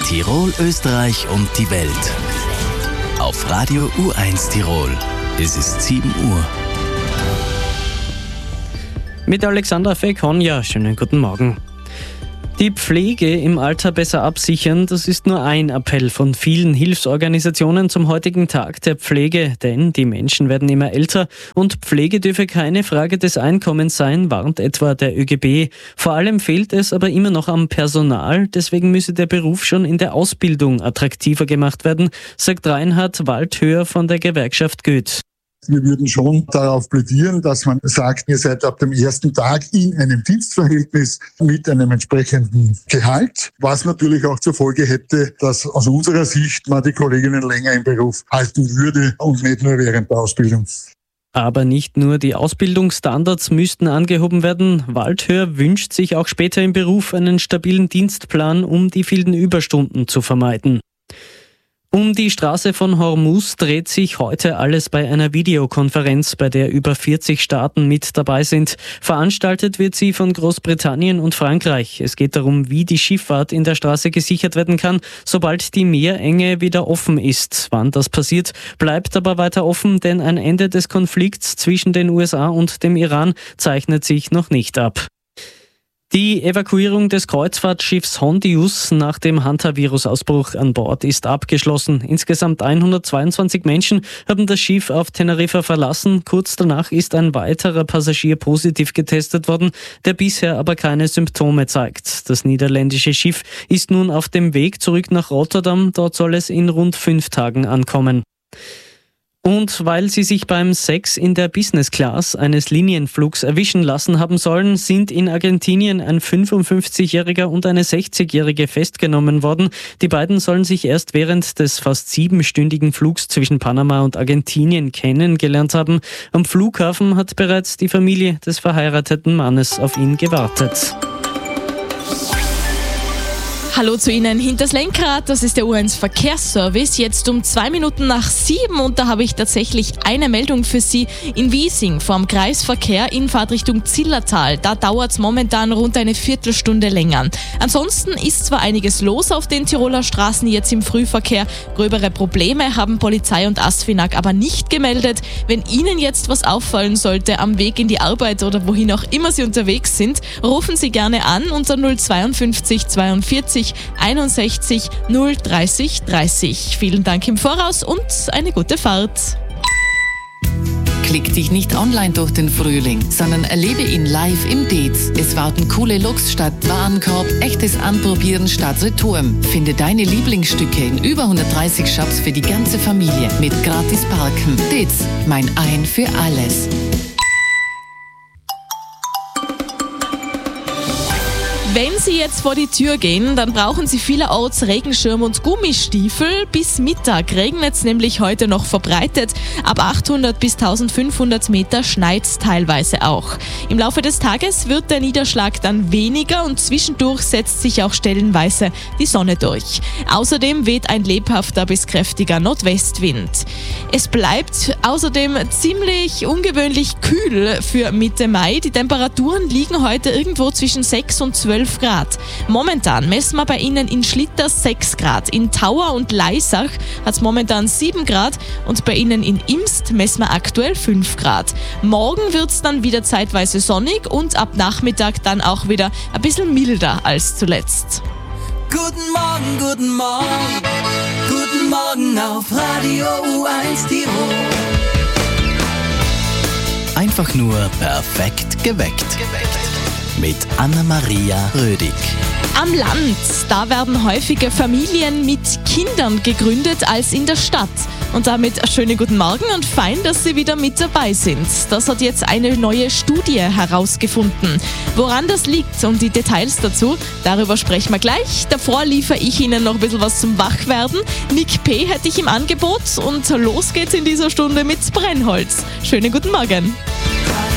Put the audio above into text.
Tirol, Österreich und die Welt. Auf Radio U1 Tirol. Es ist 7 Uhr. Mit Alexandra Fekonja, schönen guten Morgen. Die Pflege im Alter besser absichern, das ist nur ein Appell von vielen Hilfsorganisationen zum heutigen Tag der Pflege, denn die Menschen werden immer älter und Pflege dürfe keine Frage des Einkommens sein, warnt etwa der ÖGB. Vor allem fehlt es aber immer noch am Personal, deswegen müsse der Beruf schon in der Ausbildung attraktiver gemacht werden, sagt Reinhard Waldhöher von der Gewerkschaft Goethe. Wir würden schon darauf plädieren, dass man sagt, ihr seid ab dem ersten Tag in einem Dienstverhältnis mit einem entsprechenden Gehalt, was natürlich auch zur Folge hätte, dass aus unserer Sicht man die Kolleginnen länger im Beruf halten würde und nicht nur während der Ausbildung. Aber nicht nur die Ausbildungsstandards müssten angehoben werden. Waldhöher wünscht sich auch später im Beruf einen stabilen Dienstplan, um die vielen Überstunden zu vermeiden. Um die Straße von Hormuz dreht sich heute alles bei einer Videokonferenz, bei der über 40 Staaten mit dabei sind. Veranstaltet wird sie von Großbritannien und Frankreich. Es geht darum, wie die Schifffahrt in der Straße gesichert werden kann, sobald die Meerenge wieder offen ist. Wann das passiert, bleibt aber weiter offen, denn ein Ende des Konflikts zwischen den USA und dem Iran zeichnet sich noch nicht ab. Die Evakuierung des Kreuzfahrtschiffs Hondius nach dem Hantavirus-Ausbruch an Bord ist abgeschlossen. Insgesamt 122 Menschen haben das Schiff auf Teneriffa verlassen. Kurz danach ist ein weiterer Passagier positiv getestet worden, der bisher aber keine Symptome zeigt. Das niederländische Schiff ist nun auf dem Weg zurück nach Rotterdam. Dort soll es in rund 5 Tagen ankommen. Und weil sie sich beim Sex in der Business Class eines Linienflugs erwischen lassen haben sollen, sind in Argentinien ein 55-Jähriger und eine 60-Jährige festgenommen worden. Die beiden sollen sich erst während des fast 7-stündigen Flugs zwischen Panama und Argentinien kennengelernt haben. Am Flughafen hat bereits die Familie des verheirateten Mannes auf ihn gewartet. Hallo zu Ihnen hinters Lenkrad, das ist der U1 Verkehrsservice, jetzt um 7:02 und da habe ich tatsächlich eine Meldung für Sie. In Wiesing vom Kreisverkehr in Fahrtrichtung Zillertal, da dauert es momentan rund eine Viertelstunde länger. Ansonsten ist zwar einiges los auf den Tiroler Straßen jetzt im Frühverkehr, gröbere Probleme haben Polizei und ASFINAG aber nicht gemeldet. Wenn Ihnen jetzt was auffallen sollte am Weg in die Arbeit oder wohin auch immer Sie unterwegs sind, rufen Sie gerne an unter 052 42 61 030 30. Vielen Dank im Voraus und eine gute Fahrt. Klick dich nicht online durch den Frühling, sondern erlebe ihn live im Dez. Es warten coole Looks statt Warenkorb, echtes Anprobieren statt Return. Finde deine Lieblingsstücke in über 130 Shops für die ganze Familie mit gratis Parken. Dez, mein Ein für alles. Wenn Sie jetzt vor die Tür gehen, dann brauchen Sie vielerorts Regenschirm und Gummistiefel. Bis Mittag regnet es nämlich heute noch verbreitet. Ab 800 bis 1500 Meter schneit es teilweise auch. Im Laufe des Tages wird der Niederschlag dann weniger und zwischendurch setzt sich auch stellenweise die Sonne durch. Außerdem weht ein lebhafter bis kräftiger Nordwestwind. Es bleibt außerdem ziemlich ungewöhnlich kühl für Mitte Mai. Die Temperaturen liegen heute irgendwo zwischen 6 und 12 Grad. Momentan messen wir bei Ihnen in Schlitters 6 Grad. In Tauer und Laisach hat es momentan 7 Grad und bei Ihnen in Imst messen wir aktuell 5 Grad. Morgen wird es dann wieder zeitweise sonnig und ab Nachmittag dann auch wieder ein bisschen milder als zuletzt. Guten Morgen, guten Morgen, guten Morgen auf Radio U1 Tirol. Einfach nur perfekt geweckt. Mit Anna-Maria Rödig. Am Land, da werden häufiger Familien mit Kindern gegründet als in der Stadt. Und damit schönen guten Morgen und fein, dass Sie wieder mit dabei sind. Das hat jetzt eine neue Studie herausgefunden. Woran das liegt und die Details dazu, darüber sprechen wir gleich. Davor liefere ich Ihnen noch ein bisschen was zum Wachwerden. Nick P. hätte ich im Angebot und los geht's in dieser Stunde mit Brennholz. Schönen guten Morgen.